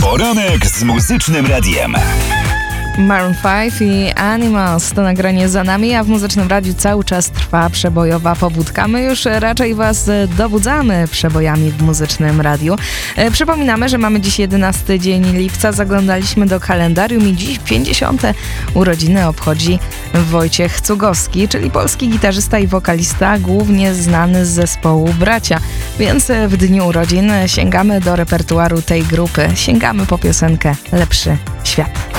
Poranek z Muzycznym Radiem. Maroon 5 i Animals to nagranie za nami, a w Muzycznym Radiu cały czas trwa przebojowa pobudka. My już raczej Was dobudzamy przebojami w Muzycznym Radiu. Przypominamy, że mamy dziś 11 dzień lipca, zaglądaliśmy do kalendarium i dziś 50. urodziny obchodzi Wojciech Cugowski, czyli polski gitarzysta i wokalista, głównie znany z zespołu Bracia. Więc w dniu urodzin sięgamy do repertuaru tej grupy, sięgamy po piosenkę Lepszy Świat.